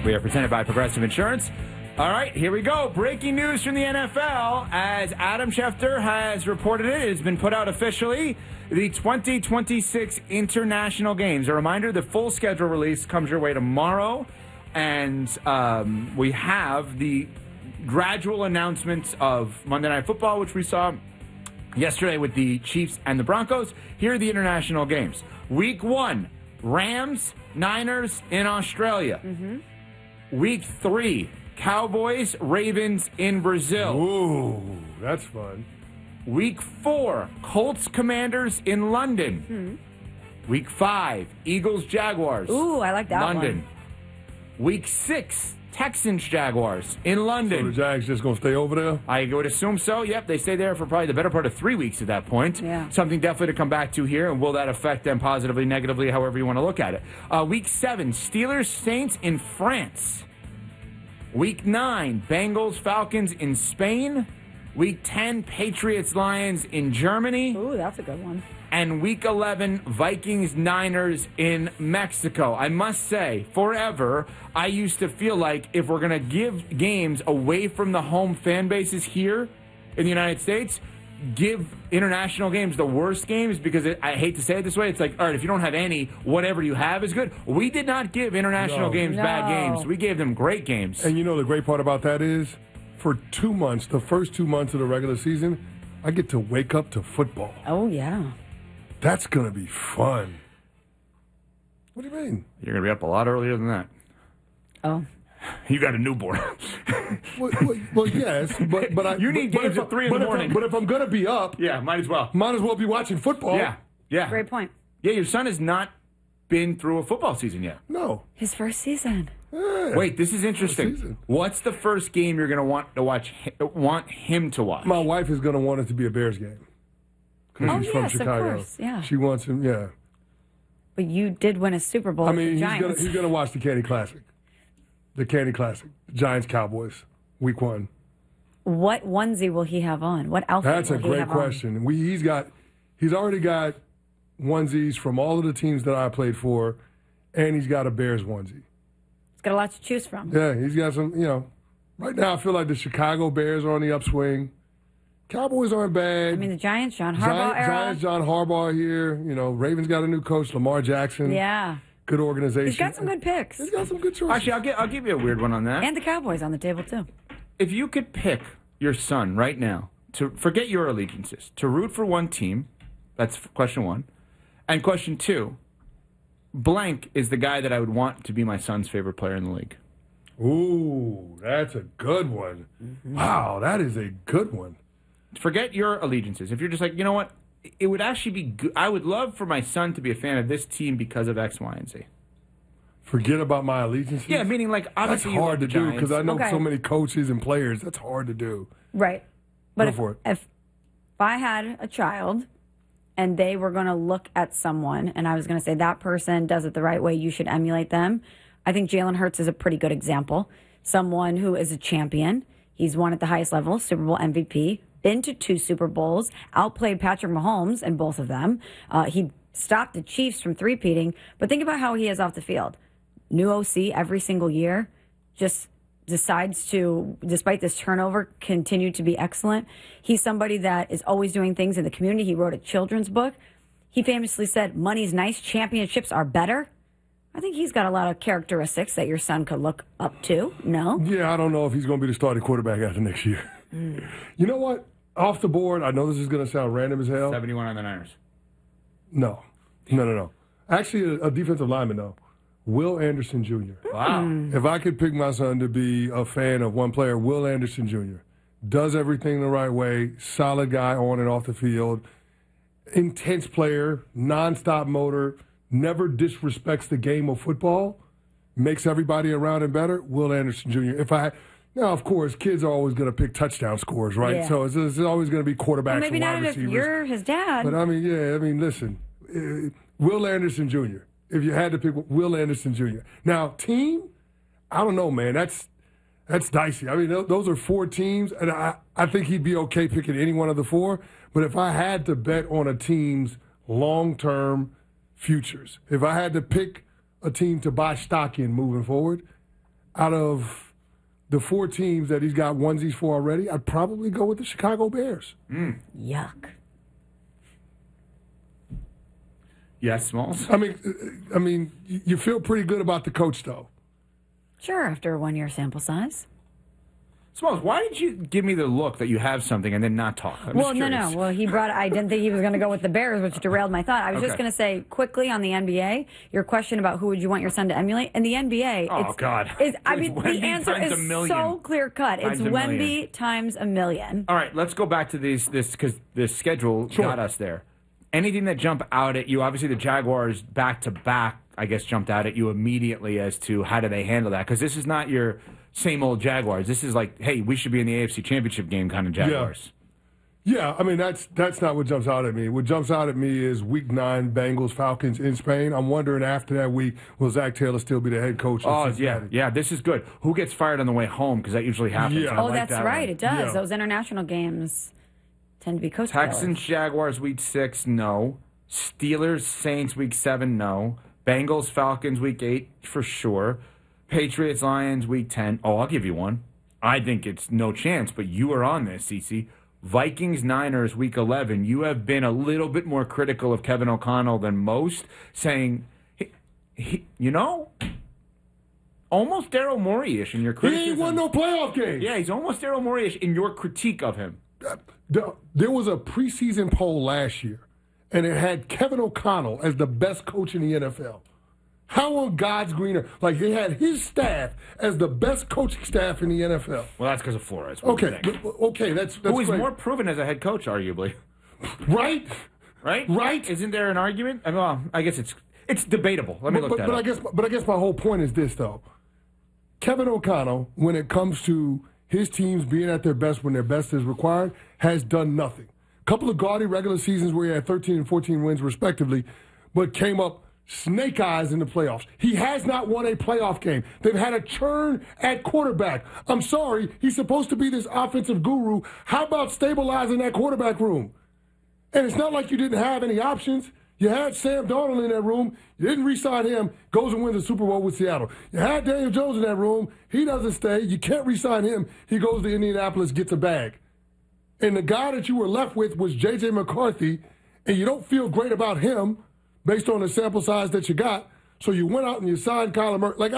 We are presented by Progressive Insurance. All right, here we go. Breaking news from the NFL. As Adam Schefter has reported it has been put out officially. The 2026 international games. A reminder, the full schedule release comes your way tomorrow. And we have the gradual announcements of Monday Night Football, which we saw yesterday with the Chiefs and the Broncos. Here are the international games. Week 1, Rams, Niners in Australia. Week 3, Cowboys, Ravens in Brazil. Ooh, that's fun. Week 4, Colts, Commanders in London. Week 5, Eagles, Jaguars. Ooh, I like that London. one. Week 6, Texans, Jaguars in London. So the Jags just going to stay over there? I would assume so. Yep, they stay there for probably the better part of 3 weeks at that point. Yeah. Something definitely to come back to here, and will that affect them positively, negatively, however you want to look at it. Week 7, Steelers, Saints in France. Week 9, Bengals, Falcons in Spain. Week 10, Patriots, Lions in Germany. Ooh, that's a good one. And Week 11, Vikings, Niners in Mexico. I must say, forever, I used to feel like if we're going to give games away from the home fan bases here in the United States, give international games the worst games, because I hate to say it this way. It's like, all right, if you don't have any, whatever you have is good. We did not give international games bad games. We gave them great games. And you know the great part about that is, for 2 months, the first 2 months of the regular season, I get to wake up to football. Oh, yeah. That's going to be fun. What do you mean? You're going to be up a lot earlier than that. Oh. You got a newborn. well, yes, but I... You need games at 3 in the morning. But if I'm going to be up... Yeah, might as well. Might as well be watching football. Yeah. Great point. Yeah, your son has not been through a football season yet. No. His first season. Yeah. Wait, this is interesting. What's the first game you're going to want him to watch? My wife is going to want it to be a Bears game. Because she's from Chicago. Of course, yeah. She wants him, yeah. But you did win a Super Bowl with the Giants. He's going to watch the Candy Classic. The Candy Classic. Giants-Cowboys, Week 1. What onesie will he have on? What outfit That's will a he great have question. on? He's already got onesies from all of the teams that I played for, and he's got a Bears onesie. He's got a lot to choose from. Yeah, he's got some, right now I feel like the Chicago Bears are on the upswing. Cowboys aren't bad. I mean, the Giants, John Harbaugh era. Giants, John Harbaugh here. Ravens got a new coach, Lamar Jackson. Yeah. Good organization. He's got some good picks. He's got some good choices. Actually, I'll give you a weird one on that. And the Cowboys on the table, too. If you could pick your son right now, to forget your allegiances, to root for one team, that's question 1. And question 2, blank is the guy that I would want to be my son's favorite player in the league. Ooh, that's a good one. Mm-hmm. Wow, that is a good one. Forget your allegiances. If you're just like, you know what, it would actually be good. I would love for my son to be a fan of this team because of X, Y, and Z. Forget about my allegiances? Yeah, meaning like obviously that's hard to do because I know Okay. so many coaches and players. That's hard to do. Right. But Go for it. if I had a child and they were going to look at someone and I was going to say that person does it the right way, you should emulate them, I think Jalen Hurts is a pretty good example. Someone who is a champion. He's won at the highest level, Super Bowl MVP, been to 2 Super Bowls, outplayed Patrick Mahomes in both of them. He stopped the Chiefs from three-peating. But think about how he is off the field. New OC every single year, just decides to, despite this turnover, continue to be excellent. He's somebody that is always doing things in the community. He wrote a children's book. He famously said, money's nice, championships are better. I think he's got a lot of characteristics that your son could look up to. No? Yeah, I don't know if he's going to be the starting quarterback after next year. You know what? Off the board, I know this is going to sound random as hell. 71 on the Niners. No. Actually, a defensive lineman, though. Will Anderson Jr. Wow. If I could pick my son to be a fan of one player, Will Anderson Jr. Does everything the right way, solid guy on and off the field, intense player, nonstop motor, never disrespects the game of football, makes everybody around him better. Will Anderson Jr. Now, of course, kids are always going to pick touchdown scores, right? Yeah. So it's always going to be quarterbacks Well, maybe and wide not if receivers. you're his dad. But listen, Will Anderson Jr. If you had to pick Will Anderson Jr. Now, team, I don't know, man. That's dicey. I mean, those are 4 teams, and I think he'd be okay picking any one of the 4. But if I had to bet on a team's long-term futures, if I had to pick a team to buy stock in moving forward, out of the 4 teams that he's got onesies for already, I'd probably go with the Chicago Bears. Yuck. Yes, Smalls? I mean, you feel pretty good about the coach, though. Sure, after a 1-year sample size. Smalls, why did you give me the look that you have something and then not talk? Well, no. Well, I didn't think he was going to go with the Bears, which derailed my thought. I was just going to say quickly on the NBA, your question about who would you want your son to emulate. In the NBA, the answer is so clear cut. It's Wemby times a million. All right, let's go back to this because the schedule got us there. Anything that jump out at you, obviously the Jaguars back-to-back, I guess, jumped out at you immediately as to how do they handle that? Because this is not your same old Jaguars. This is like, hey, we should be in the AFC Championship game kind of Jaguars. Yeah, I mean, that's not what jumps out at me. What jumps out at me is Week 9 Bengals-Falcons in Spain. I'm wondering after that week, will Zach Taylor still be the head coach? Yeah, this is good. Who gets fired on the way home? Because that usually happens. Yeah. That's right. It does. Yeah. Those international games tend to be coach Texans, Jaguars, Week 6, no. Steelers, Saints, Week 7, no. Bengals, Falcons, Week 8, for sure. Patriots, Lions, Week 10. Oh, I'll give you one. I think it's no chance, but you are on this, CeCe. Vikings, Niners, Week 11. You have been a little bit more critical of Kevin O'Connell than most, saying, almost Daryl Morey-ish in your criticism. He ain't won no playoff game. Yeah, he's almost Daryl Morey-ish in your critique of him. There was a preseason poll last year, and it had Kevin O'Connell as the best coach in the NFL. How on God's green earth? Like, he had his staff as the best coaching staff in the NFL. Well, that's because of Flores. Okay, that's who is great. more proven as a head coach, arguably. Right? Right? Isn't there an argument? I guess it's debatable. Let me look that up. But I guess my whole point is this, though. Kevin O'Connell, when it comes to his teams being at their best when their best is required, has done nothing. A couple of gaudy regular seasons where he had 13 and 14 wins, respectively, but came up snake eyes in the playoffs. He has not won a playoff game. They've had a churn at quarterback. I'm sorry, he's supposed to be this offensive guru. How about stabilizing that quarterback room? And it's not like you didn't have any options. You had Sam Darnold in that room. You didn't re-sign him. Goes and wins the Super Bowl with Seattle. You had Daniel Jones in that room. He doesn't stay. You can't re-sign him. He goes to Indianapolis, gets a bag. And the guy that you were left with was J.J. McCarthy, and you don't feel great about him based on the sample size that you got. So you went out and you signed Kyler Murray. Like,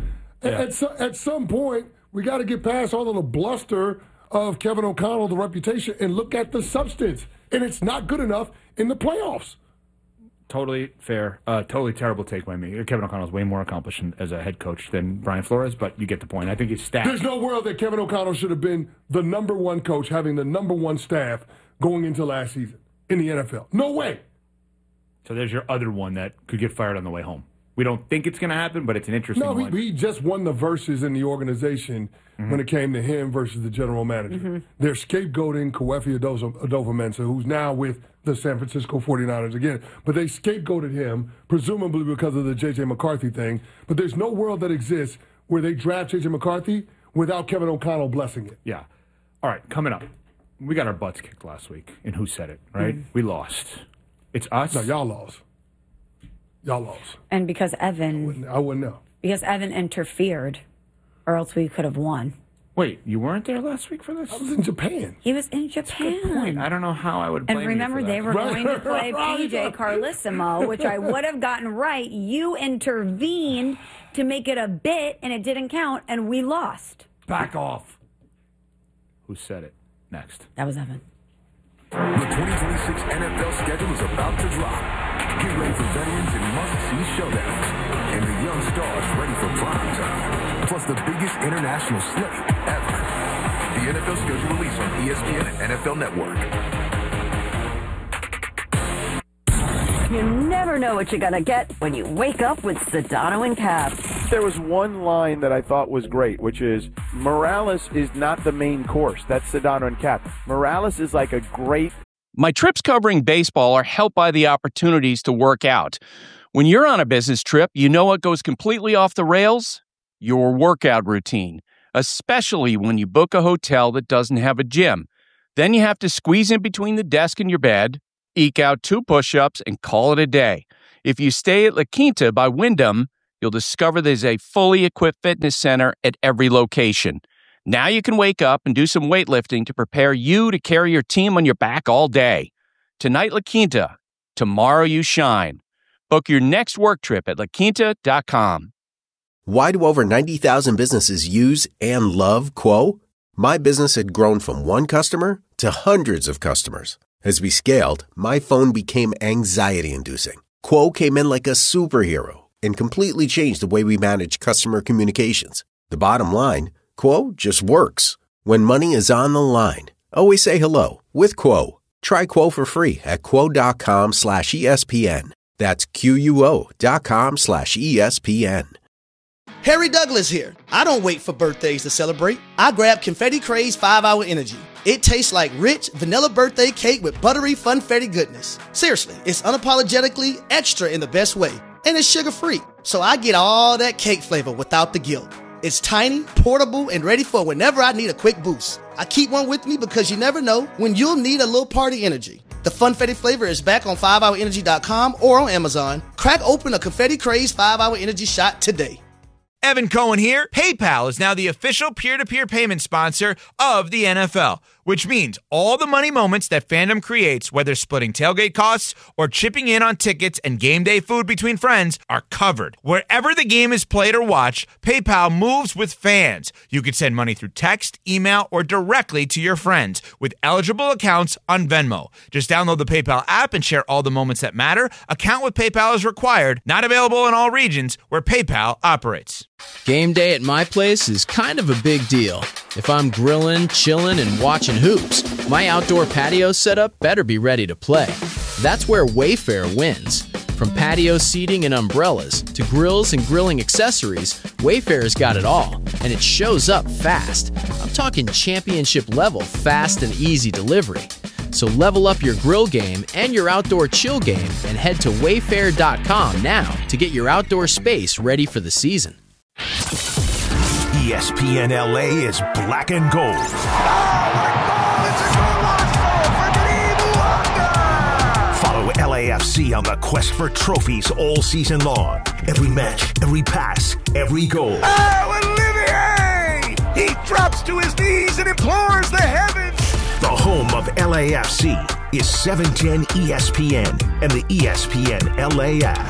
at some point, we got to get past all of the bluster of Kevin O'Connell, the reputation, and look at the substance. And it's not good enough in the playoffs. Totally fair. Totally terrible take by me. Kevin O'Connell is way more accomplished as a head coach than Brian Flores, but you get the point. I think his staff. There's no world that Kevin O'Connell should have been the number one coach, having the number one staff going into last season in the NFL. No way. So there's your other one that could get fired on the way home. We don't think it's going to happen, but it's an interesting one. No, he just won the versus in the organization when it came to him versus the general manager. They're scapegoating Kwefi Adolfo-Mensah, who's now with the San Francisco 49ers again. But they scapegoated him, presumably because of the J.J. McCarthy thing. But there's no world that exists where they draft J.J. McCarthy without Kevin O'Connell blessing it. Yeah. All right, coming up. We got our butts kicked last week in Who Said It, right? We lost. It's us. No, y'all lost. Y'all lost. And because Evan... I wouldn't know. Because Evan interfered, or else we could have won. Wait, you weren't there last week for this? I was in Japan. He was in Japan. That's a good point. I don't know how I would blame And remember, you for that. they were going to play PJ Carlissimo, which I would have gotten right. You intervened to make it a bit, and it didn't count, and we lost. Back off. Who Said It? Next. That was Evan. The 2026 NFL schedule is about to drop. Get ready for veterans and must-see showdowns, and the young stars ready for prime time. Plus the biggest international slate ever. The NFL schedule released on ESPN and NFL Network. You never know what you're going to get when you wake up with Sedano and Cap. There was one line that I thought was great, which is Morales is not the main course. That's Sedano and Cap. Morales is like a great... My trips covering baseball are helped by the opportunities to work out. When you're on a business trip, you know what goes completely off the rails? Your workout routine, especially when you book a hotel that doesn't have a gym. Then you have to squeeze in between the desk and your bed, eke out 2 push-ups, and call it a day. If you stay at La Quinta by Wyndham, you'll discover there's a fully equipped fitness center at every location. Now you can wake up and do some weightlifting to prepare you to carry your team on your back all day. Tonight, La Quinta. Tomorrow, you shine. Book your next work trip at laquinta.com. Why do over 90,000 businesses use and love Quo? My business had grown from one customer to hundreds of customers. As we scaled, my phone became anxiety-inducing. Quo came in like a superhero and completely changed the way we manage customer communications. The bottom line, Quo just works. When money is on the line, always say hello with Quo. Try Quo for free at quo.com/ESPN. That's QUO.com/ESPN. Harry Douglas here. I don't wait for birthdays to celebrate. I grab Confetti Craze 5-Hour Energy. It tastes like rich vanilla birthday cake with buttery funfetti goodness. Seriously, it's unapologetically extra in the best way. And it's sugar-free, so I get all that cake flavor without the guilt. It's tiny, portable, and ready for whenever I need a quick boost. I keep one with me because you never know when you'll need a little party energy. The Funfetti flavor is back on 5hourenergy.com or on Amazon. Crack open a Confetti Craze 5-Hour Energy shot today. Evan Cohen here. PayPal is now the official peer-to-peer payment sponsor of the NFL, which means all the money moments that fandom creates, whether splitting tailgate costs or chipping in on tickets and game day food between friends, are covered. Wherever the game is played or watched, PayPal moves with fans. You can send money through text, email, or directly to your friends with eligible accounts on Venmo. Just download the PayPal app and share all the moments that matter. Account with PayPal is required. Not available in all regions where PayPal operates. Game day at my place is kind of a big deal. If I'm grilling, chilling, and watching hoops, my outdoor patio setup better be ready to play. That's where Wayfair wins. From patio seating and umbrellas to grills and grilling accessories, Wayfair's got it all, and it shows up fast. I'm talking championship level fast and easy delivery. So level up your grill game and your outdoor chill game and head to wayfair.com now to get your outdoor space ready for the season. ESPN LA is black and gold. Oh my God, it's a goal for Follow LAFC on the quest for trophies all season long. Every match, every pass, every goal. Oh, Olivier! He drops to his knees and implores the heavens. The home of LAFC is 710 ESPN and the ESPN LA app.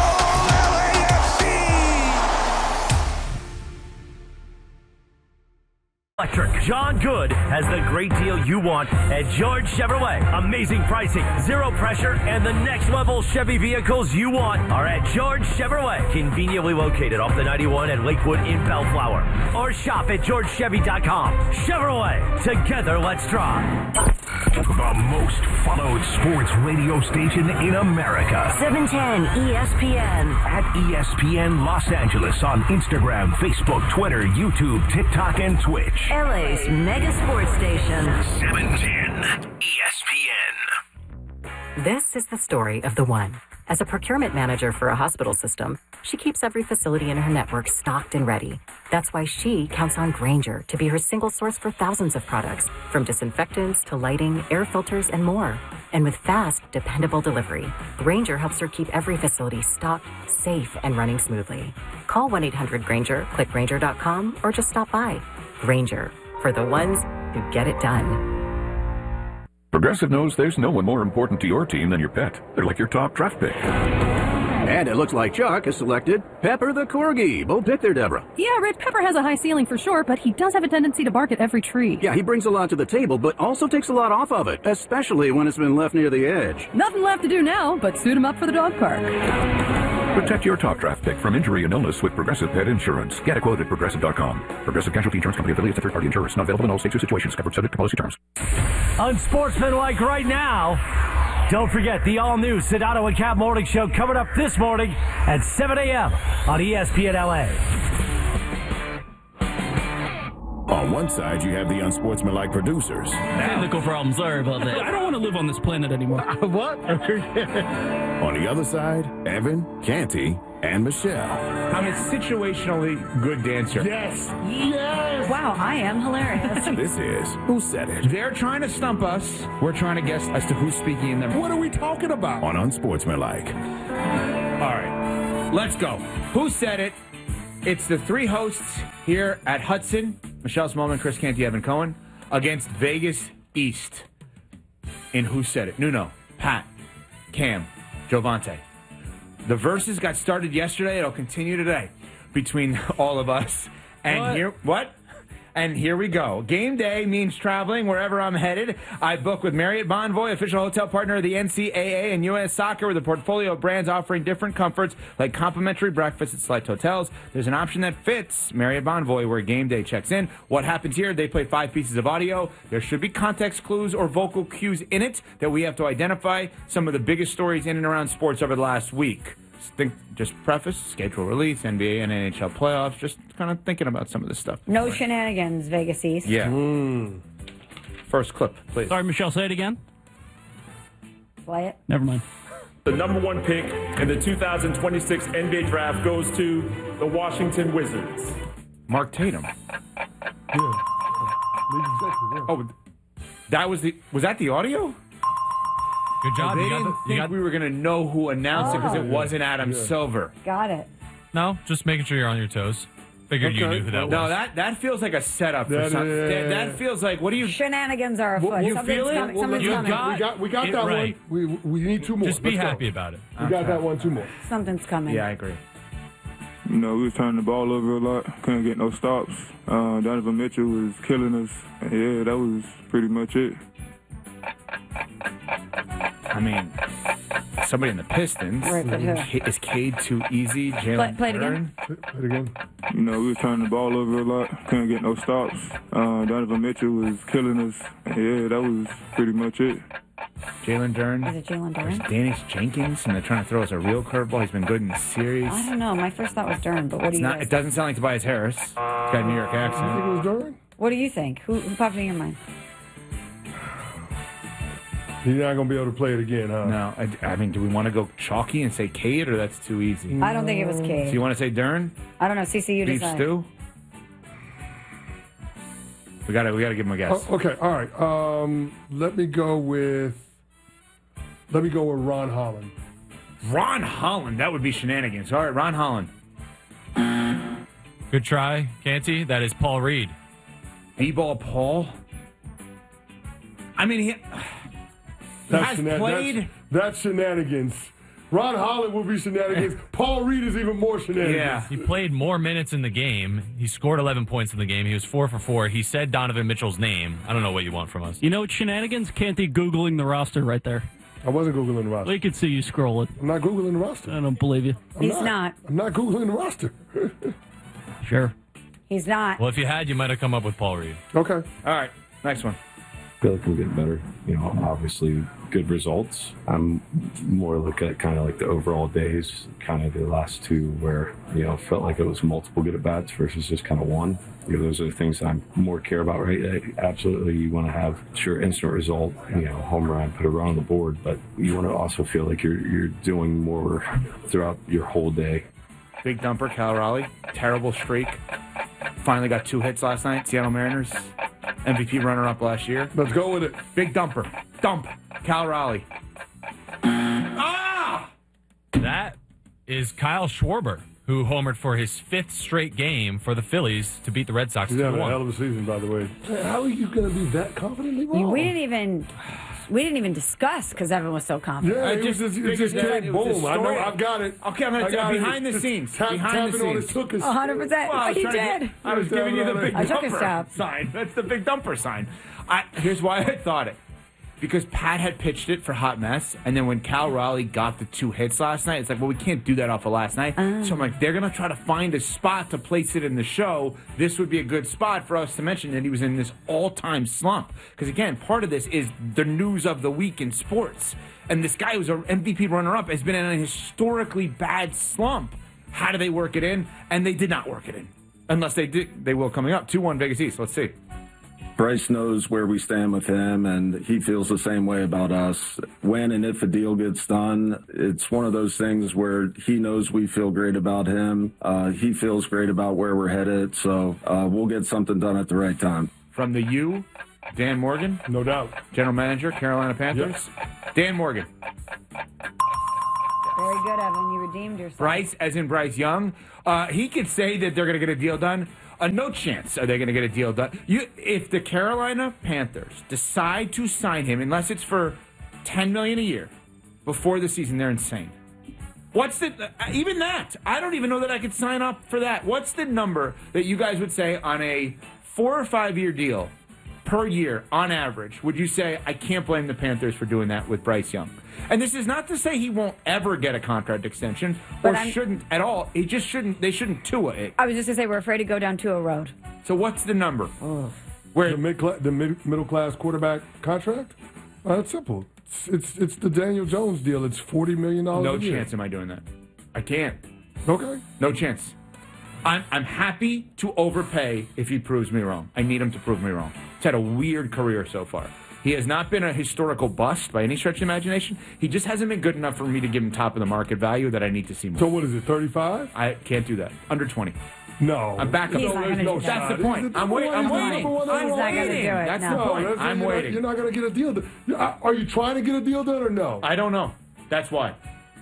Electric. John Good has the great deal you want at George Chevrolet. Amazing pricing, zero pressure, and the next level Chevy vehicles you want are at George Chevrolet. Conveniently located off the 91 at Lakewood in Bellflower. Or shop at georgechevy.com. Chevrolet. Together, let's drive. The most followed sports radio station in America. 710 ESPN. At ESPN Los Angeles on Instagram, Facebook, Twitter, YouTube, TikTok, and Twitch. LA's mega sports station. 710 ESPN. This is the story of the One. As a procurement manager for a hospital system, she keeps every facility in her network stocked and ready. That's why she counts on Grainger to be her single source for thousands of products, from disinfectants to lighting, air filters, and more. And with fast, dependable delivery, Grainger helps her keep every facility stocked, safe, and running smoothly. Call 1-800-GRAINGER, click Grainger.com, or just stop by. Grainger, for the ones who get it done. Progressive knows there's no one more important to your team than your pet. They're like your top draft pick. And it looks like Chuck has selected Pepper the Corgi. Bold pick there, Deborah. Yeah, Red Pepper has a high ceiling for sure, but he does have a tendency to bark at every tree. Yeah, he brings a lot to the table, but also takes a lot off of it, especially when it's been left near the edge. Nothing left to do now but suit him up for the dog park. Protect your top draft pick from injury and illness with Progressive Pet Insurance. Get a quote at Progressive.com. Progressive Casualty Insurance Company affiliates of third-party insurers. Not available in all states or situations. Covered subject to policy terms. Unsportsmanlike right now. Don't forget the all-new Sedano and Cap Morning Show coming up this morning at 7 a.m. on ESPN LA. On one side, you have the unsportsmanlike producers. Technical problem, sorry about that. I don't want to live on this planet anymore. What? On the other side, Evan, Canty, and Michelle. I'm a situationally good dancer. Yes. Yes. Wow, I am hilarious. This is Who Said It? They're trying to stump us. We're trying to guess as to who's speaking in them. What are we talking about? On Unsportsmanlike. All right. Let's go. Who said it? It's the three hosts here at Hudson, Michelle Smallman, Chris Canty, Evan Cohen, against Vegas East in Who Said It? Nuno, Pat, Cam, Jovante. The verses got started yesterday. It'll continue today between all of us. And And here we go. Game day means traveling wherever I'm headed. I book with Marriott Bonvoy, official hotel partner of the NCAA and U.S. Soccer, with a portfolio of brands offering different comforts like complimentary breakfast at select hotels. There's an option that fits Marriott Bonvoy where game day checks in. What happens here? They play 5 pieces of audio. There should be context clues or vocal cues in it that we have to identify some of the biggest stories in and around sports over the last week. Just preface, schedule release, NBA and NHL playoffs, just kind of thinking about some of this stuff. No shenanigans, Vegas East. Yeah. First clip, please. Sorry, Michelle, say it again. Play it. Never mind. The number one pick in the 2026 NBA draft goes to the Washington Wizards. Mark Tatum. Oh, was that the audio? Good job. They didn't think we were going to know who announced it because it wasn't Adam Silver. Got it. No, just making sure you're on your toes. Figured you knew who that was. No, that feels like a setup for something. That feels like, what do you... Shenanigans are afoot. You feel it? Something's coming. We got that right. one. We need 2 more. Just be happy about it. We got that one, 2 more. Something's coming. Yeah, I agree. You know, we was turning the ball over a lot. Couldn't get no stops. Donovan Mitchell was killing us. Yeah, that was pretty much it. I mean, somebody in the Pistons. Right, but who? Is Cade too easy? Jalen Play it again. Play it again. You know, we was turning the ball over a lot. Couldn't get no stops. Donovan Mitchell was killing us. Yeah, that was pretty much it. Jalen Duren. Is it Jalen Duren? There's Dennis Jenkins, and they're trying to throw us a real curveball. He's been good in the series. I don't know. My first thought was Duren, but what do you guys It doesn't sound like Tobias Harris. He's got a New York accent. You think it was Duren? What do you think? Who popped in your mind? You're not going to be able to play it again, huh? No. I mean, do we want to go chalky and say Cade, or that's too easy? I don't think it was Cade. So you want to say Duren? I don't know. CC, you Beef decide. stew? We gotta give him a guess. Okay, all right. Let me go with Ron Holland. Ron Holland, that would be shenanigans. All right, Ron Holland. Good try, Canty. That is Paul Reed. B-ball Paul? I mean, he has played. That's shenanigans. Ron Holland will be shenanigans. Paul Reed is even more shenanigans. Yeah. He played more minutes in the game. He scored 11 points in the game. He was 4 for 4. He said Donovan Mitchell's name. I don't know what you want from us. You know what shenanigans? Canty Googling the roster right there. I wasn't Googling the roster. We could see you scrolling. I'm not Googling the roster. I don't believe you. He's not. I'm not Googling the roster. Sure. He's not. Well, if you had, you might have come up with Paul Reed. Okay. All right, next one. I feel like I'm getting better. You know, obviously good results. I'm more look at kind of like the overall days, kind of the last 2 where, you know, felt like it was multiple good at-bats versus just kind of one. You know, those are the things that I more care about, right? Absolutely, you want to have, sure, instant result, you know, home run, put a run on the board, but you want to also feel like you're doing more throughout your whole day. Big dumper, Cal Raleigh. Terrible streak. Finally got 2 hits last night. Seattle Mariners. MVP runner-up last year. Let's go with it. Big dumper. Dump. Cal Raleigh. That is Kyle Schwarber, who homered for his 5th straight game for the Phillies to beat the Red Sox. He's having a hell of a season, by the way. How are you going to be that confidently wrong? We didn't even discuss because everyone was so confident. Yeah, it just came boom. I know, I've got it. Okay, I'm going to tell behind the scenes. Behind the scenes. 100%. He did. I was giving you the big I took a step. dumper sign. That's the big dumper sign. Here's why I thought it. Because Pat had pitched it for Hot Mess, and then when Cal Raleigh got the 2 hits last night, it's like, well, we can't do that off of last night. So I'm like, they're going to try to find a spot to place it in the show. This would be a good spot for us to mention that he was in this all-time slump. Because, again, part of this is the news of the week in sports. And this guy who's an MVP runner-up has been in a historically bad slump. How do they work it in? And they did not work it in. Unless they did, they will coming up. 2-1 Vegas East. Let's see. Bryce knows where we stand with him, and he feels the same way about us. When and if a deal gets done, it's one of those things where he knows we feel great about him. He feels great about where we're headed, so we'll get something done at the right time. From the U, Dan Morgan. No doubt. General Manager, Carolina Panthers. Yep. Dan Morgan. Very good, Evan. You redeemed yourself. Bryce, as in Bryce Young, he could say that they're going to get a deal done. No chance are they going to get a deal done. If the Carolina Panthers decide to sign him, unless it's for $10 million a year before the season, they're insane. What's the even that? I don't even know that I could sign up for that. What's the number that you guys would say on a 4 or 5 year deal per year on average? Would you say I can't blame the Panthers for doing that with Bryce Young? And this is not to say he won't ever get a contract extension or shouldn't at all. He just shouldn't. They shouldn't Tua it. I was just gonna say we're afraid to go down Tua road. So what's the number? Where the middle class quarterback contract? It's simple. It's the Daniel Jones deal. It's $40 million a year. No chance am I doing that. I can't. Okay. No chance. I'm happy to overpay if he proves me wrong. I need him to prove me wrong. He's had a weird career so far. He has not been a historical bust by any stretch of imagination. He just hasn't been good enough for me to give him top of the market value that I need to see more. So what is it, 35? I can't do that. Under 20. No. I'm back up. That's the point. I'm waiting. He's not going to do it. That's the point. I'm waiting. You're not going to get a deal done. Are you trying to get a deal done or no? I don't know. That's why.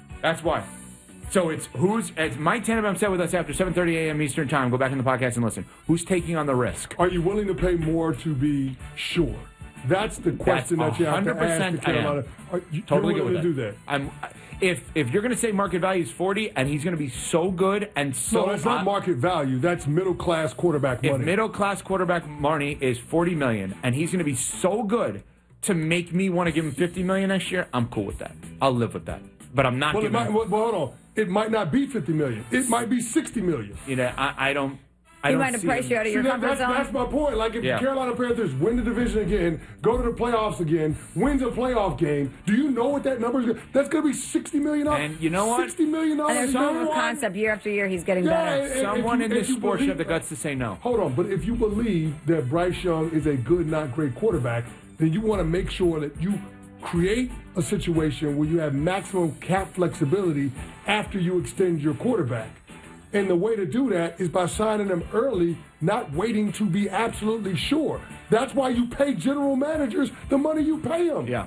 So it's Mike Tannenbaum said with us after 7:30 a.m. Eastern Time. Go back in the podcast and listen. Who's taking on the risk? Are you willing to pay more to be sure? That's the question that you have to ask the Carolina. Totally good with that. Do that. If you're going to say market value is 40 and he's going to be so good and so... No, that's not market value. That's middle-class quarterback money. If middle-class quarterback money is $40 million and he's going to be so good to make me want to give him $50 million next year, I'm cool with that. I'll live with that. But I'm not giving him... Well, hold on. It might not be $50 million. It might be $60 million. You know, I don't... He might have priced you out of your comfort zone. That's my point. Like, if the Carolina Panthers win the division again, go to the playoffs again, wins a playoff game, do you know what that number is? That's going to be $60 million. And you know what? $60 million. And there's no concept. Year after year, he's getting better. Someone in this sport should have the guts to say no. Hold on. But if you believe that Bryce Young is a good, not great quarterback, then you want to make sure that you create a situation where you have maximum cap flexibility after you extend your quarterback. And the way to do that is by signing them early, not waiting to be absolutely sure. That's why you pay general managers the money you pay them. Yeah.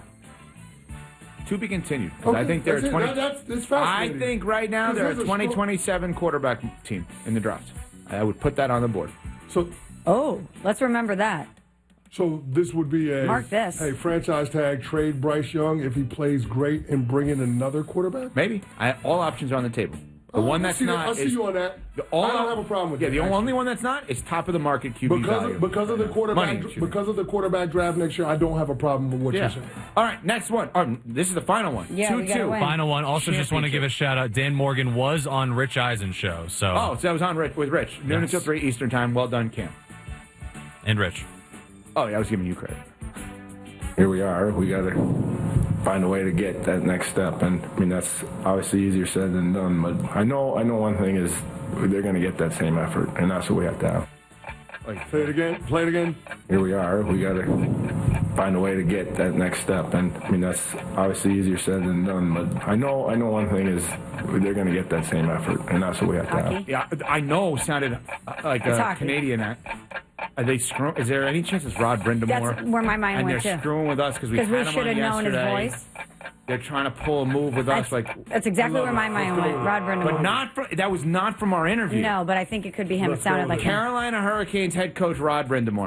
To be continued. Okay, I think they're 20. That's fascinating. I think right now they're a 2027 quarterback team in the draft. I would put that on the board. Let's remember that. So this would be Mark this. Hey, franchise tag, trade Bryce Young if he plays great and bring in another quarterback? Maybe. All options are on the table. The one that's not I'll see you on that. I don't have a problem with that. Yeah, the only one that's not is top of the market QB value. Because of the quarterback draft next year, I don't have a problem with what you're saying. All right, next one. This is the final one. Yeah, 2-2. Final one. Also, just want to give a shout out. Dan Morgan was on Rich Eisen's show. So that was on with Rich. Noon until 3 Eastern Time. Well done, Cam. And Rich. Oh, yeah, I was giving you credit. Here we are. We got to find a way to get that next step, and I mean that's obviously easier said than done. But I know one thing is they're going to get that same effort, and that's what we have to have. Play it again. Here we are. We got to find a way to get that next step, and I mean that's obviously easier said than done. But I know one thing is they're going to get that same effort, and that's what we have to have. Yeah, I know. Sounded like a Canadian act. Are they screwing? Is there any chance it's Rod Brindamore? That's where my mind went, too. And they're screwing with us because we should have known his voice. They're trying to pull a move with us. That's exactly where my mind went. Rod Brindamore. But that was not from our interview. No, but I think it could be him. It sounded like Carolina Hurricanes head coach Rod Brindamore.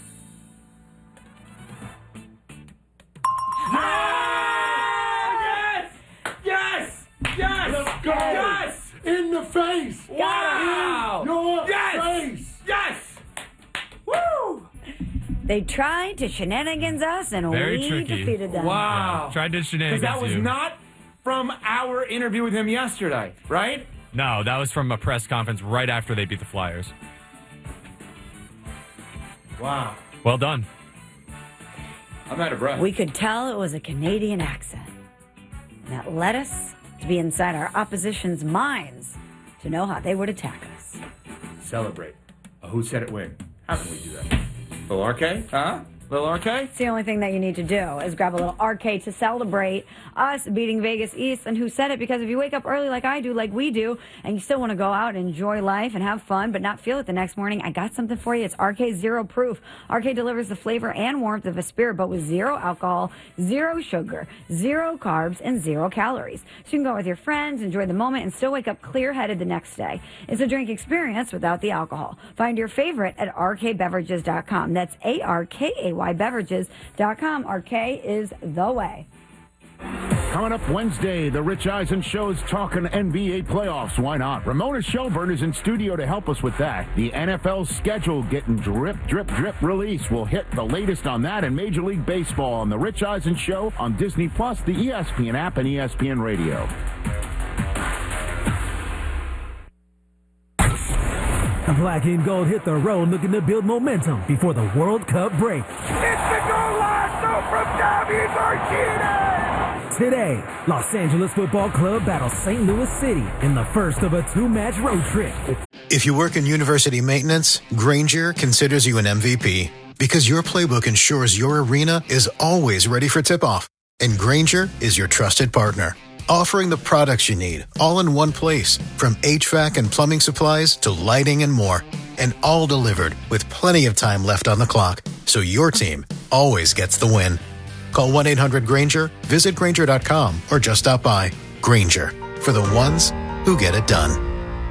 Yes! Let's go! Yes! In the face! Wow! In your face! Yes! Woo! They tried to shenanigans us, and Very we tricky. defeated them. Wow! Tried to shenanigans Because that was not from our interview with him yesterday, right? No, that was from a press conference right after they beat the Flyers. Wow! Well done. I'm out of breath. We could tell it was a Canadian accent. And that led us to be inside our opposition's minds to know how they would attack us. Celebrate. A Who Said It win. How can we do that? Well, RK? Huh? Little RK? It's the only thing that you need to do is grab a little RK to celebrate us beating Vegas East. And who said it? Because if you wake up early like I do, like we do, and you still want to go out and enjoy life and have fun but not feel it the next morning, I got something for you. It's RK Zero Proof. RK delivers the flavor and warmth of a spirit, but with zero alcohol, zero sugar, zero carbs, and 0 calories. So you can go out with your friends, enjoy the moment, and still wake up clear-headed the next day. It's a drink experience without the alcohol. Find your favorite at rkbeverages.com. That's ARKAYbeverages.com. RK is the way. Coming up Wednesday, the Rich Eisen Show's talking NBA playoffs. Why not? Ramona Shelburne is in studio to help us with that. The NFL schedule getting drip, drip, drip release. We'll hit the latest on that and Major League Baseball on the Rich Eisen Show on Disney Plus, the ESPN app, and ESPN Radio. The black and gold hit the road looking to build momentum before the World Cup break. It's the goal line throw from David Martinez! Today, Los Angeles Football Club battles St. Louis City in the first of a 2-match road trip. If you work in university maintenance, Grainger considers you an MVP because your playbook ensures your arena is always ready for tip-off. And Grainger is your trusted partner, offering the products you need all in one place, from HVAC and plumbing supplies to lighting and more, and all delivered with plenty of time left on the clock, so your team always gets the win. Call 1-800-GRAINGER, visit Grainger.com, or just stop by. Grainger, for the ones who get it done.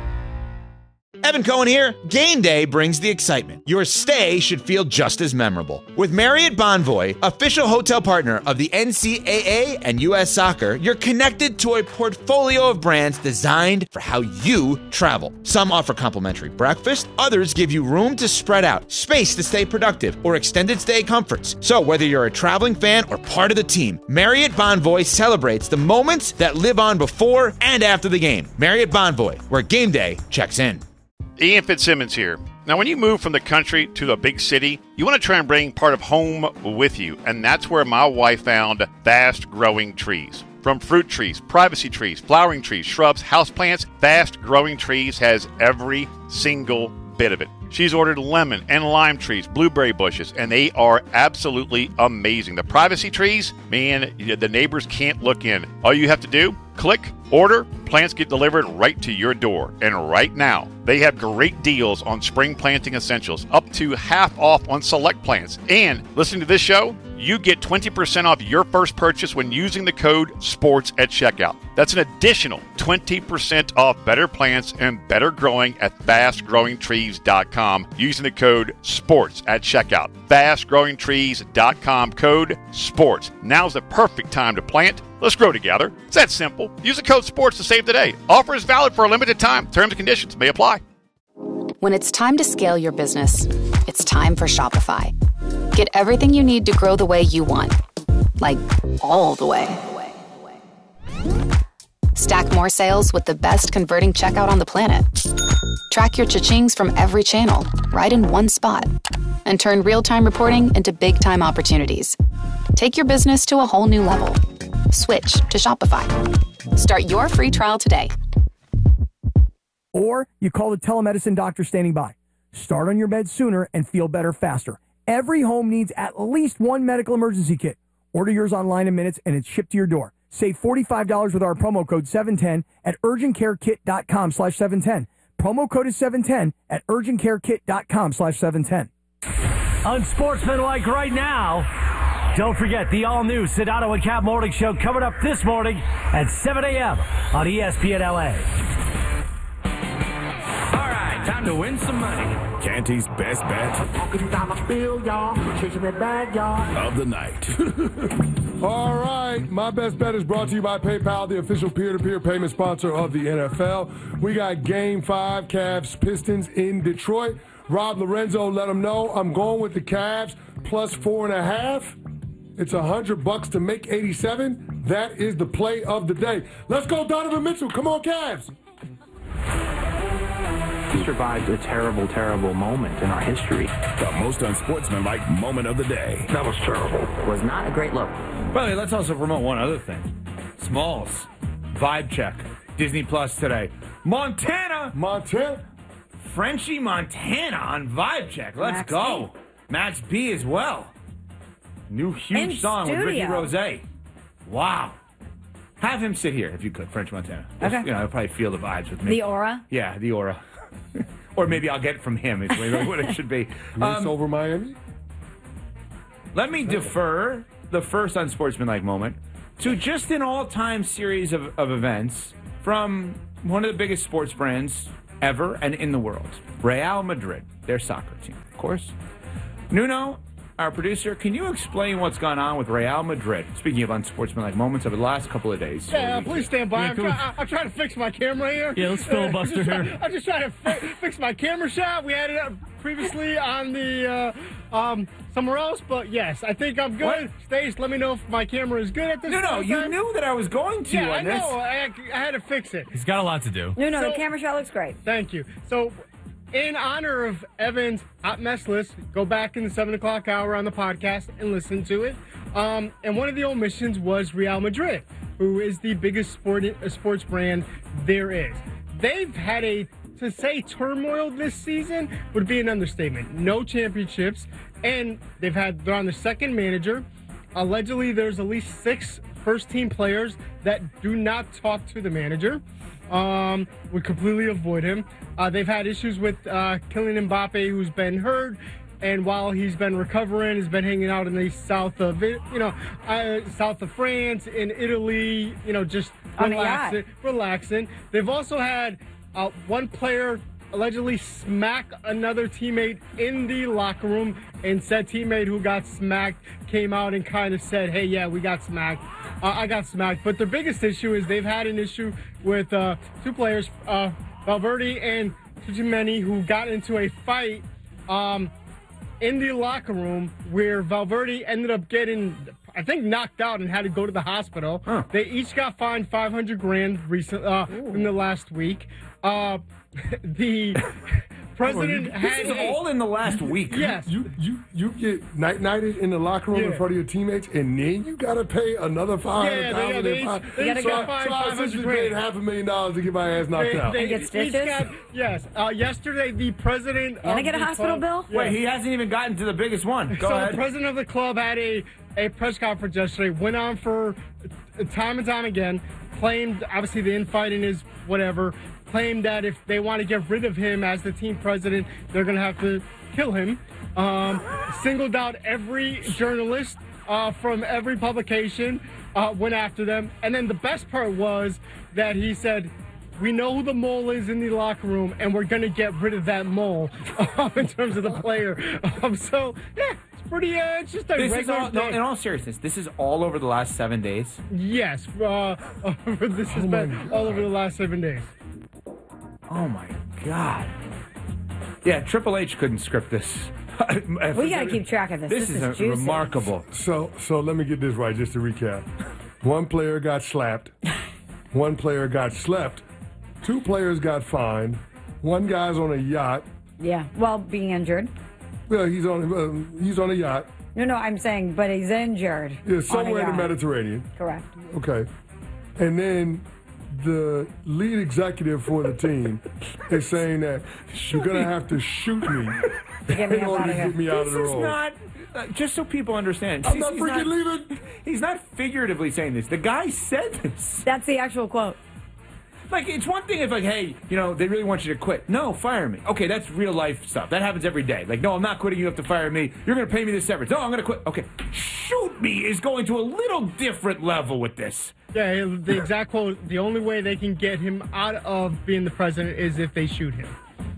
Evan Cohen here. Game day brings the excitement. Your stay should feel just as memorable. With Marriott Bonvoy, official hotel partner of the NCAA and U.S. Soccer, you're connected to a portfolio of brands designed for how you travel. Some offer complimentary breakfast, others give you room to spread out, space to stay productive, or extended stay comforts. So whether you're a traveling fan or part of the team, Marriott Bonvoy celebrates the moments that live on before and after the game. Marriott Bonvoy, where game day checks in. Ian Fitzsimmons here. Now, when you move from the country to a big city, you want to try and bring part of home with you, and that's where my wife found Fast Growing Trees. From fruit trees, privacy trees, flowering trees, shrubs, houseplants, Fast Growing Trees has every single bit of it. She's ordered lemon and lime trees, blueberry bushes, and they are absolutely amazing. The privacy trees, man, the neighbors can't look in. All you have to do, click, order, plants get delivered right to your door. And right now, they have great deals on spring planting essentials, up to half off on select plants. And listening to this show, you get 20% off your first purchase when using the code SPORTS at checkout. That's an additional 20% off better plants and better growing at fastgrowingtrees.com using the code SPORTS at checkout. Fastgrowingtrees.com, code SPORTS. Now's the perfect time to plant. Let's grow together. It's that simple. Use the code SPORTS to save today. Offer is valid for a limited time. Terms and conditions may apply. When it's time to scale your business, it's time for Shopify. Get everything you need to grow the way you want. Like, all the way. Stack more sales with the best converting checkout on the planet. Track your cha-chings from every channel, right in one spot. And turn real-time reporting into big-time opportunities. Take your business to a whole new level. Switch to Shopify. Start your free trial today. Or you call the telemedicine doctor standing by. Start on your meds sooner and feel better faster. Every home needs at least one medical emergency kit. Order yours online in minutes and it's shipped to your door. Save $45 with our promo code 710 at urgentcarekit.com/710. Promo code is 710 at urgentcarekit.com/710. Unsportsmanlike right now. Don't forget the all-new Sedano and Cap Morning Show coming up this morning at 7 a.m. on ESPN LA. All right, time to win some money. Canty's best bet of the night. All right, my best bet is brought to you by PayPal, the official peer-to-peer payment sponsor of the NFL. We got Game 5, Cavs Pistons in Detroit. Rob Lorenzo, let them know I'm going with the Cavs plus 4.5. It's $100 to make 87. That is the play of the day. Let's go, Donovan Mitchell. Come on, Cavs. We survived a terrible, terrible moment in our history. The most unsportsmanlike moment of the day. That was terrible. It was not a great look. By the way, let's also promote one other thing. Smalls. Vibe check. Disney Plus today. Montana. Frenchie Montana on Vibe check. Let's go. Max B as well. New huge In song with Ricky studio. Rose. Wow. Have him sit here if you could, French Montana. Okay. You know, I'll probably feel the vibes with me. The aura? Yeah, the aura. Or maybe I'll get it from him. It's really what it should be. Race over Miami? Let me defer the first unsportsmanlike moment to just an all-time series of events from one of the biggest sports brands ever and in the world, Real Madrid, their soccer team, of course. Nuno, our producer, can you explain what's gone on with Real Madrid? Speaking of unsportsmanlike moments over the last couple of days. Yeah, please stand by. I'm trying to fix my camera here. Yeah, let's filibuster here. I'm just trying to fix my camera shot. We had it up previously on the somewhere else, but yes, I think I'm good. What? Stace, let me know if my camera is good at this No, point. you knew that I was going to Yeah, I on this. know. I had to fix it. He's got a lot to do. No, So- the camera shot looks great. Thank you. So, in honor of Evan's hot mess list, go back in the 7 o'clock hour on the podcast and listen to it. And one of the omissions was Real Madrid, who is the biggest sports brand there is. They've had to say turmoil this season would be an understatement. No championships, and they're on their second manager. Allegedly, there's at least 6 first-team players that do not talk to the manager. Would completely avoid him. They've had issues with Kylian Mbappe, who's been hurt, and while he's been recovering, has been hanging out in the south of France, in Italy, just On a yacht. relaxing. They've also had one player allegedly smack another teammate in the locker room, and said teammate who got smacked came out and kind of said, hey, yeah, we got smacked. I got smacked. But the biggest issue is they've had an issue with 2 players, Valverde and Tchouaméni, who got into a fight in the locker room where Valverde ended up getting, I think, knocked out and had to go to the hospital. Huh. They each got fined $500,000 in the last week. The president had This is all in the last week. Yes. You get night-nighted in the locker room in front of your teammates, and then you got to pay another $500,000. they gotta get fined I essentially $500,000. paid $500,000 to get my ass knocked out. And get stitches? Yes. Yesterday, the president. Can I get a hospital bill? Wait, he hasn't even gotten to the biggest one. Go So ahead. the president of the club had a press conference yesterday, went on for time and time again, claimed, obviously the infighting is whatever, claimed that if they want to get rid of him as the team president, they're going to have to kill him. Singled out every journalist from every publication, went after them. And then the best part was that he said, we know who the mole is in the locker room, and we're going to get rid of that mole in terms of the player. So, yeah, it's pretty, it's just a This is regular all, no, day. in all seriousness, this is all over the last 7 days. Yes, this has been all over the last 7 days. Oh my God. Yeah, Triple H couldn't script this. We got to keep track of this. This is juicy. remarkable. So let me get this right, just to recap. One player got slapped. One player got slept. 2 players got fined. One guy's on a yacht. Yeah, well, being injured. Well, he's on a yacht. No, I'm saying, but he's injured. Yeah, on a somewhere in the yacht. Mediterranean. Correct. Okay. And then the lead executive for the team is saying that you're going to have to shoot me Get me in up order out to of here. get me out of the This is role. not, just so people understand. I'm not freaking leaving. He's not figuratively saying this. The guy said this. That's the actual quote. Like, it's one thing if, like, hey, they really want you to quit. No, fire me. Okay, that's real life stuff. That happens every day. Like, no, I'm not quitting. You have to fire me. You're going to pay me this severance. No, I'm going to quit. Okay, shoot me is going to a little different level with this. Yeah, the exact quote, the only way they can get him out of being the president is if they shoot him.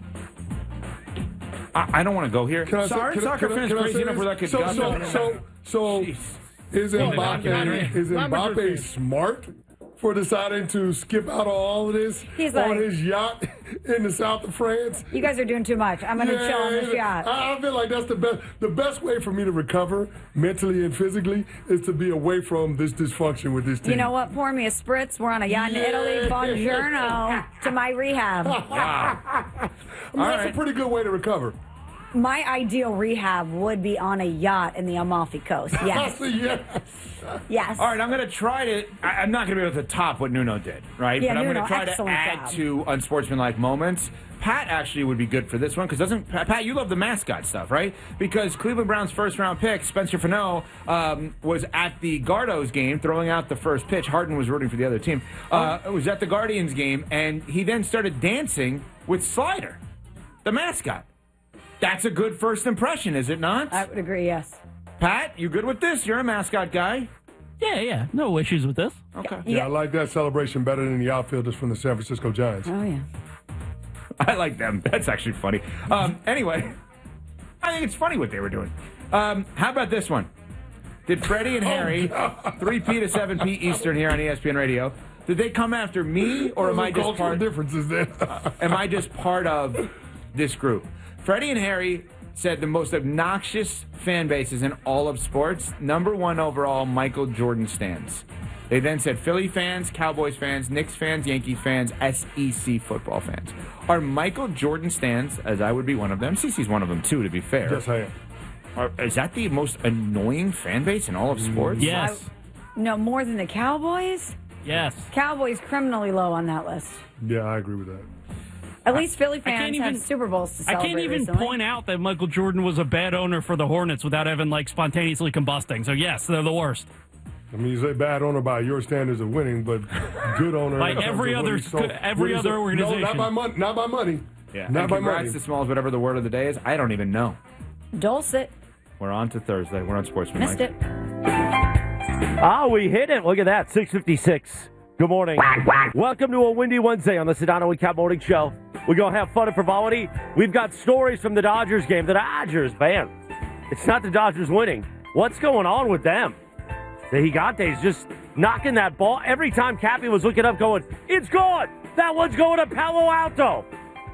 I don't want to go here. Can I say- Sorry, can I- soccer can I- fans can I crazy say enough this? where that could So Jeez. is Well, Mbappe smart for deciding to skip out of all of this He's on like- his yacht in the south of France? You guys are doing too much. I'm going to chill on this yacht. I feel like that's the best. The best way for me to recover mentally and physically is to be away from this dysfunction with this team. You know what? Pour me a spritz. We're on a yacht in Italy. Buongiorno to my rehab. I mean, that's a pretty good way to recover. My ideal rehab would be on a yacht in the Amalfi Coast. Yes. Yes. Yes. All right, I'm going to try to. I'm not going to be able to top what Nuno did, right? Yeah, but I'm going Nuno, to try to excellent add job. to unsportsmanlike moments. Pat actually would be good for this one, because doesn't Pat, you love the mascot stuff, right? Because Cleveland Browns first-round pick, Spencer Fano, was at the Gardos game throwing out the first pitch. Harden was rooting for the other team. It was at the Guardians game, and he then started dancing with Slider, the mascot. That's a good first impression, is it not? I would agree, yes. Pat, you good with this? You're a mascot guy. Yeah. No issues with this. Okay. Yeah, I like that celebration better than the outfielders from the San Francisco Giants. Oh, yeah. I like them. That's actually funny. Anyway, I think it's funny what they were doing. How about this one? Did Freddie and Harry, 3P to 7P Eastern here on ESPN Radio, did they come after me, or am I just part? Differences there. Am I just part of this group? Freddie and Harry said the most obnoxious fan bases in all of sports. Number one overall, Michael Jordan stands. They then said Philly fans, Cowboys fans, Knicks fans, Yankees fans, SEC football fans. Are Michael Jordan stands, as I would be one of them, CC's one of them too, to be fair. Yes, I am. Is that the most annoying fan base in all of sports? Yes. No, more than the Cowboys? Yes. Cowboys criminally low on that list. Yeah, I agree with that. At least Philly fans have Super Bowls to celebrate. I can't even recently. point out that Michael Jordan was a bad owner for the Hornets without Evan spontaneously combusting. So yes, they're the worst. I mean, you say bad owner by your standards of winning, but good owner by every other organization. No, not by money. Yeah. Not and by congrats money. to Smalls, whatever the word of the day is. I don't even know. Dulcet. We're on to Thursday. We're on Sportsman Missed Mike. it. We hit it. Look at that. 6:56. Good morning. Welcome to a windy Wednesday on the Sedano and Cap Morning Show. We're going to have fun and frivolity. We've got stories from the Dodgers game. The Dodgers, man. It's not the Dodgers winning. What's going on with them? The Gigantes just knocking that ball. Every time Cappy was looking up going, it's gone. That one's going to Palo Alto.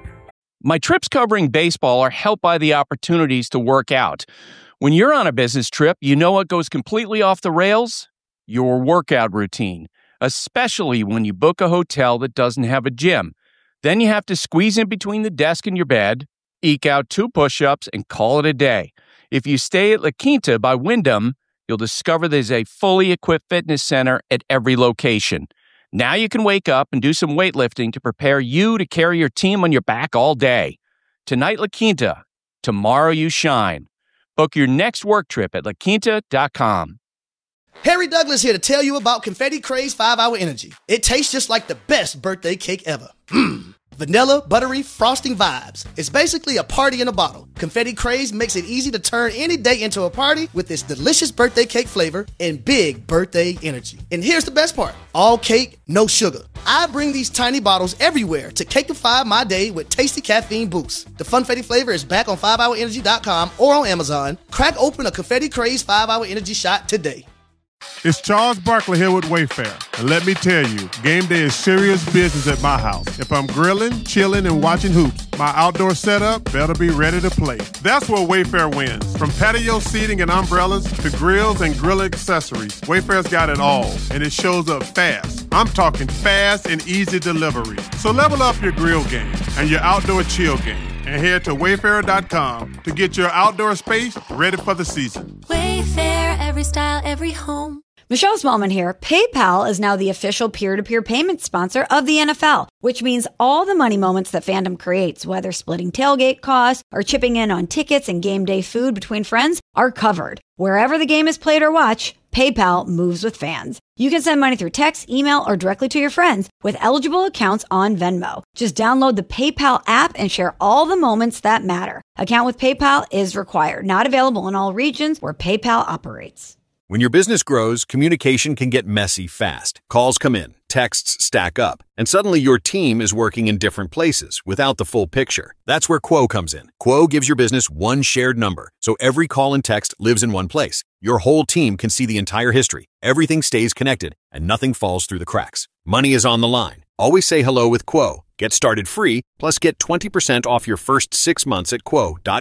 My trips covering baseball are helped by the opportunities to work out. When you're on a business trip, you know what goes completely off the rails? Your workout routine, especially when you book a hotel that doesn't have a gym. Then you have to squeeze in between the desk and your bed, eke out 2 push-ups, and call it a day. If you stay at La Quinta by Wyndham, you'll discover there's a fully equipped fitness center at every location. Now you can wake up and do some weightlifting to prepare you to carry your team on your back all day. Tonight, La Quinta. Tomorrow, you shine. Book your next work trip at laquinta.com. Harry Douglas here to tell you about Confetti Craze 5-Hour Energy. It tastes just like the best birthday cake ever. Vanilla, buttery, frosting vibes. It's basically a party in a bottle. Confetti Craze makes it easy to turn any day into a party with this delicious birthday cake flavor and big birthday energy. And here's the best part. All cake, no sugar. I bring these tiny bottles everywhere to cakeify my day with tasty caffeine boost. The Funfetti flavor is back on 5hourenergy.com or on Amazon. Crack open a Confetti Craze 5-Hour Energy shot today. It's Charles Barkley here with Wayfair. And let me tell you, game day is serious business at my house. If I'm grilling, chilling, and watching hoops, my outdoor setup better be ready to play. That's where Wayfair wins. From patio seating and umbrellas to grills and grill accessories, Wayfair's got it all, and it shows up fast. I'm talking fast and easy delivery. So level up your grill game and your outdoor chill game, and head to Wayfair.com to get your outdoor space ready for the season. Wayfair, every style, every home. Michelle Smallman here. PayPal is now the official peer-to-peer payment sponsor of the NFL, which means all the money moments that fandom creates, whether splitting tailgate costs or chipping in on tickets and game day food between friends, are covered. Wherever the game is played or watched, PayPal moves with fans. You can send money through text, email, or directly to your friends with eligible accounts on Venmo. Just download the PayPal app and share all the moments that matter. Account with PayPal is required. Not available in all regions where PayPal operates. When your business grows, communication can get messy fast. Calls come in, texts stack up, and suddenly your team is working in different places without the full picture. That's where Quo comes in. Quo gives your business one shared number, so every call and text lives in one place. Your whole team can see the entire history. Everything stays connected, and nothing falls through the cracks. Money is on the line. Always say hello with Quo. Get started free, plus get 20% off your first 6 months at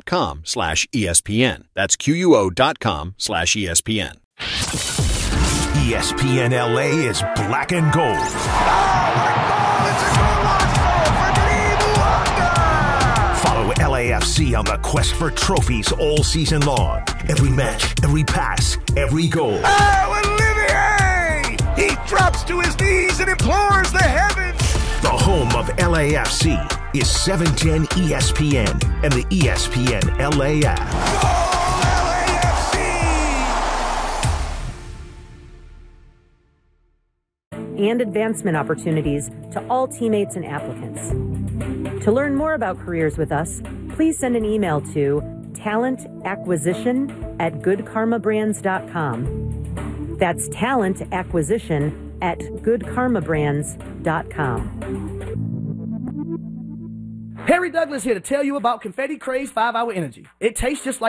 quo.com/ESPN. That's QUO.com/ESPN. ESPN LA is black and gold. Follow LAFC on the quest for trophies all season long. Every match, every pass, every goal. Oh, Olivier! He drops to his knees and implores the heavens. The home of LAFC is 710 ESPN and the ESPN LA app. And advancement opportunities to all teammates and applicants. To learn more about careers with us, please send an email to talentacquisition@goodkarmabrands.com. That's talentacquisition@goodkarmabrands.com. Harry Douglas here to tell you about Confetti Craze 5-Hour Energy. It tastes just like